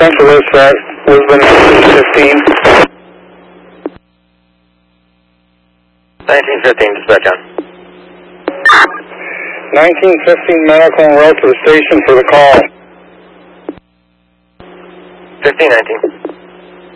Central Dispatch, Lisbon 1915. 1915, dispatch on. 1915 medical and route to the station for the call. 1519.